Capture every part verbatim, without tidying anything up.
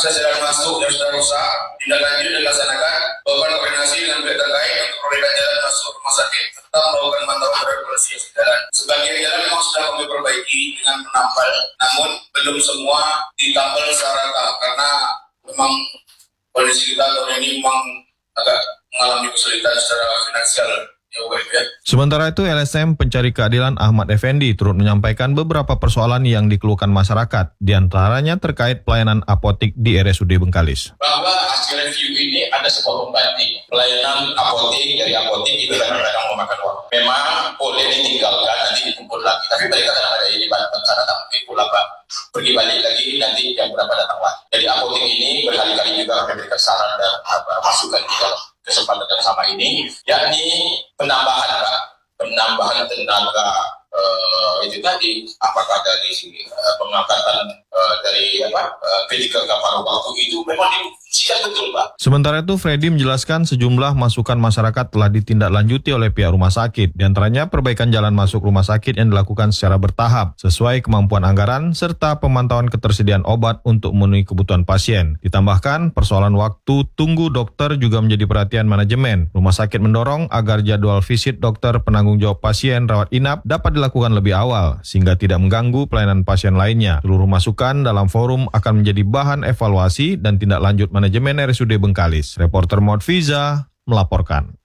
akses jalan masuk yang sudah rusak tindak lanjut dilaksanakan, melakukan koordinasi dengan pihak terkait untuk perbaikan jalan masuk rumah sakit serta melakukan pantauan terhadap kondisi jalan. Sebagian jalan memang sudah kami perbaiki dengan menampal, namun belum semua ditampal secara rata karena memang kondisi kita tahun ini memang agak mengalami kesulitan secara finansial. Sementara itu, L S M Pencari Keadilan Ahmad Effendi turut menyampaikan beberapa persoalan yang dikeluhkan masyarakat, diantaranya terkait pelayanan apotik di R S U D Bengkalis. Bahwa hasil review ini ada sebuah pembanding. Pelayanan apotik dari apotik itu kadang-kadang memakan waktu. Memang boleh ditinggalkan, nanti dikumpul lagi. Tapi mereka kadang ada ini bencana tapi pulang Pak. Pergi balik lagi nanti yang berapa datang lagi. Jadi apotik ini berkali-kali juga memberikan saran dan apa, masukan di dalam kesempatan yang sama ini, yakni penambahan Pak, penambahan tenaga uh, itu tadi, apakah dari uh, pengangkatan uh, dari apa uh, medical paru waktu itu memang difungsikan betul Pak. Sementara itu, Freddy menjelaskan sejumlah masukan masyarakat telah ditindaklanjuti oleh pihak rumah sakit, diantaranya perbaikan jalan masuk rumah sakit yang dilakukan secara bertahap, sesuai kemampuan anggaran, serta pemantauan ketersediaan obat untuk memenuhi kebutuhan pasien. Ditambahkan, persoalan waktu tunggu dokter juga menjadi perhatian manajemen. Rumah sakit mendorong agar jadwal visit dokter penanggung jawab pasien rawat inap dapat dilakukan lebih awal, sehingga tidak mengganggu pelayanan pasien lainnya. Seluruh masukan dalam forum akan menjadi bahan evaluasi dan tindak lanjut manajemen R S U D Bengkalis. Reporter Modfiza melaporkan.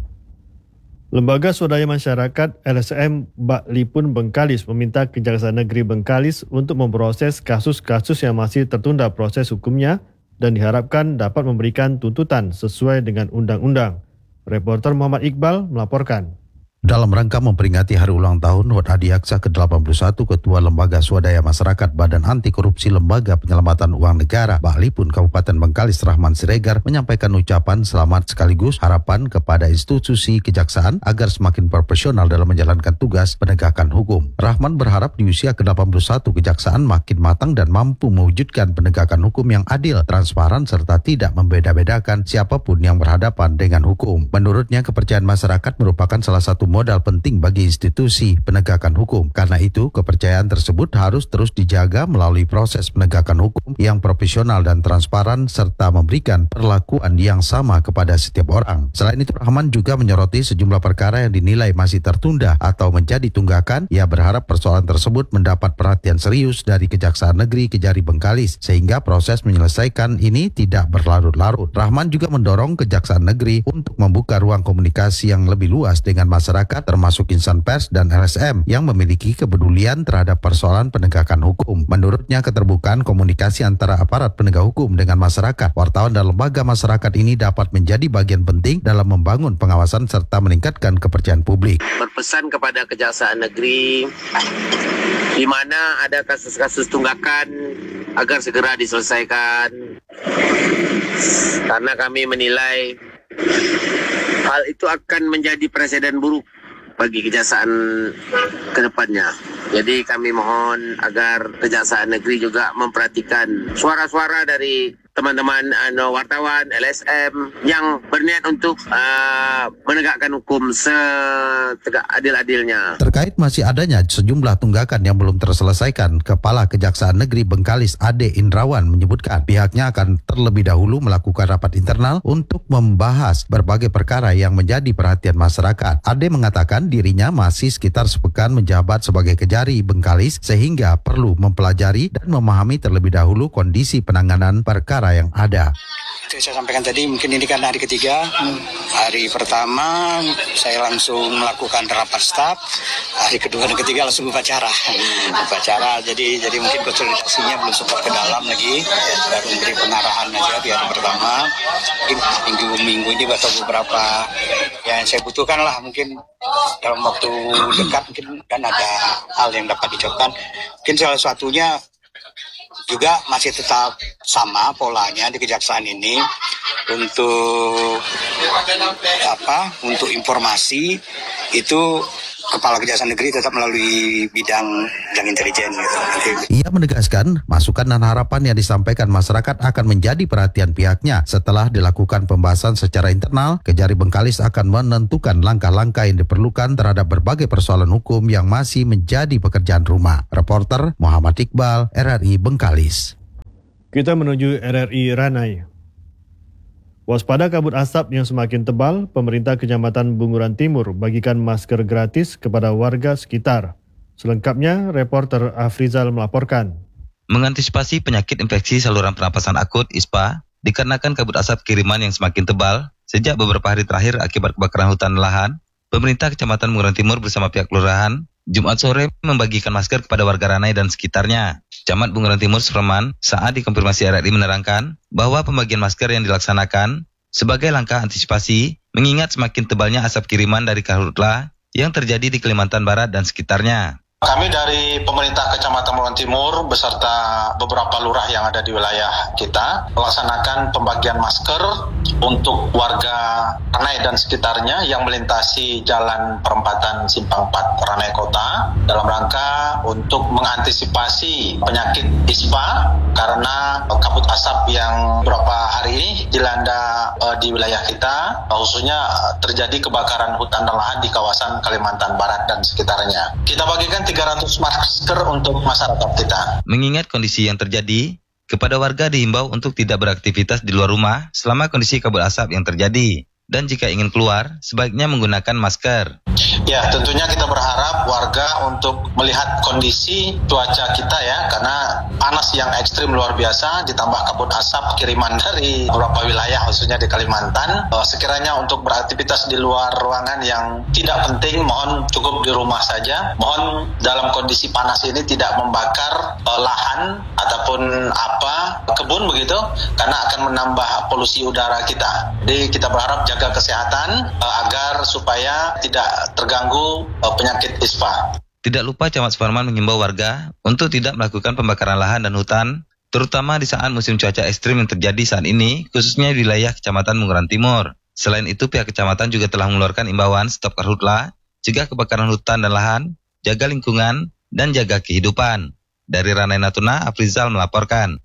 Lembaga Swadaya Masyarakat L S M Baklipun Bengkalis meminta Kejaksaan Negeri Bengkalis untuk memproses kasus-kasus yang masih tertunda proses hukumnya dan diharapkan dapat memberikan tuntutan sesuai dengan undang-undang. Reporter Muhammad Iqbal melaporkan. Dalam rangka memperingati hari ulang tahun H U D Adiaksa ke delapan puluh satu, Ketua Lembaga Swadaya Masyarakat Badan Anti Korupsi Lembaga Penyelamatan Uang Negara Baklipun Kabupaten Bengkalis Rahman Siregar menyampaikan ucapan selamat sekaligus harapan kepada institusi kejaksaan agar semakin profesional dalam menjalankan tugas penegakan hukum. Rahman berharap di usia ke delapan puluh satu kejaksaan makin matang dan mampu mewujudkan penegakan hukum yang adil, transparan serta tidak membeda-bedakan siapapun yang berhadapan dengan hukum. Menurutnya, kepercayaan masyarakat merupakan salah satu modal penting bagi institusi penegakan hukum. Karena itu, kepercayaan tersebut harus terus dijaga melalui proses penegakan hukum yang profesional dan transparan serta memberikan perlakuan yang sama kepada setiap orang. Selain itu, Rahman juga menyoroti sejumlah perkara yang dinilai masih tertunda atau menjadi tunggakan. Ia berharap persoalan tersebut mendapat perhatian serius dari Kejaksaan Negeri Kejari Bengkalis sehingga proses menyelesaikan ini tidak berlarut-larut. Rahman juga mendorong Kejaksaan Negeri untuk membuka ruang komunikasi yang lebih luas dengan masyarakat termasuk insan pers dan L S M yang memiliki kepedulian terhadap persoalan penegakan hukum. Menurutnya, keterbukaan komunikasi antara aparat penegak hukum dengan masyarakat, wartawan dan lembaga masyarakat ini dapat menjadi bagian penting dalam membangun pengawasan serta meningkatkan kepercayaan publik. Berpesan kepada Kejaksaan Negeri di mana ada kasus-kasus tunggakan agar segera diselesaikan, karena kami menilai hal itu akan menjadi presiden buruk bagi kejaksaan ke depannya. Jadi kami mohon agar Kejaksaan Negeri juga memperhatikan suara-suara dari teman-teman uh, wartawan, L S M yang berniat untuk uh, menegakkan hukum setegak adil-adilnya. Terkait masih adanya sejumlah tunggakan yang belum terselesaikan, Kepala Kejaksaan Negeri Bengkalis Ade Indrawan menyebutkan pihaknya akan terlebih dahulu melakukan rapat internal untuk membahas berbagai perkara yang menjadi perhatian masyarakat. Ade mengatakan dirinya masih sekitar sepekan menjabat sebagai Kejari Bengkalis sehingga perlu mempelajari dan memahami terlebih dahulu kondisi penanganan perkara yang ada. Itu saya sampaikan tadi, mungkin ini karena hari ketiga. Hari pertama saya langsung melakukan rapat staf, hari kedua dan ketiga langsung upacara. Upacara, jadi jadi mungkin konsolidasinya belum sempat ke dalam lagi, baru memberi pengarahan aja di hari pertama. Mungkin minggu-minggu ini atau beberapa yang saya butuhkan lah, mungkin dalam waktu dekat mungkin dan ada hal yang dapat dicoba. Mungkin salah satunya juga masih tetap sama polanya di kejaksaan ini untuk apa? Untuk informasi itu Kepala Kejaksaan Negeri tetap melalui bidang bidang intelijen. Gitu. Ia menegaskan masukan dan harapan yang disampaikan masyarakat akan menjadi perhatian pihaknya. Setelah dilakukan pembahasan secara internal, Kejari Bengkalis akan menentukan langkah-langkah yang diperlukan terhadap berbagai persoalan hukum yang masih menjadi pekerjaan rumah. Reporter Muhammad Iqbal, R R I Bengkalis. Kita menuju R R I Ranai. Waspada kabut asap yang semakin tebal, pemerintah Kecamatan Bunguran Timur bagikan masker gratis kepada warga sekitar. Selengkapnya, reporter Afrizal melaporkan. Mengantisipasi penyakit infeksi saluran pernapasan akut I S P A, dikarenakan kabut asap kiriman yang semakin tebal, sejak beberapa hari terakhir akibat kebakaran hutan dan lahan, pemerintah Kecamatan Bunguran Timur bersama pihak kelurahan, Jumat sore membagikan masker kepada warga Ranai dan sekitarnya. Camat Bunguran Timur Suleman saat dikonfirmasi R R I menerangkan bahwa pembagian masker yang dilaksanakan sebagai langkah antisipasi mengingat semakin tebalnya asap kiriman dari karhutla yang terjadi di Kalimantan Barat dan sekitarnya. Kami dari pemerintah Kecamatan Bunguran Timur beserta beberapa lurah yang ada di wilayah kita melaksanakan pembagian masker untuk warga Ranai dan sekitarnya yang melintasi jalan perempatan Simpang empat Ranai Kota dalam rangka untuk mengantisipasi penyakit I S P A karena kabut asap yang beberapa hari ini dilanda uh, di wilayah kita, khususnya terjadi kebakaran hutan dan lahan di kawasan Kalimantan Barat dan sekitarnya. Kita bagikan tiga ratus masker untuk masyarakat kita. Mengingat kondisi yang terjadi, kepada warga dihimbau untuk tidak beraktivitas di luar rumah selama kondisi kabut asap yang terjadi. Dan jika ingin keluar, sebaiknya menggunakan masker. Ya, tentunya kita berharap warga untuk melihat kondisi cuaca kita ya, karena panas yang ekstrim luar biasa, ditambah kabut asap kiriman dari beberapa wilayah, khususnya di Kalimantan. Uh, sekiranya untuk beraktivitas di luar ruangan yang tidak penting, mohon cukup di rumah saja. Mohon dalam kondisi panas ini tidak membakar uh, lahan ataupun apa kebun begitu, karena akan menambah polusi udara kita. Jadi kita berharap jaga kesehatan uh, agar supaya tidak terganggu uh, penyakit I S P A. Tidak lupa Camat Suparman mengimbau warga untuk tidak melakukan pembakaran lahan dan hutan, terutama di saat musim cuaca ekstrim yang terjadi saat ini, khususnya di wilayah Kecamatan Bunguran Timur. Selain itu, pihak kecamatan juga telah mengeluarkan imbauan stop karhutla, cegah kebakaran hutan dan lahan, jaga lingkungan, dan jaga kehidupan. Dari Ranai Natuna, Afrizal melaporkan.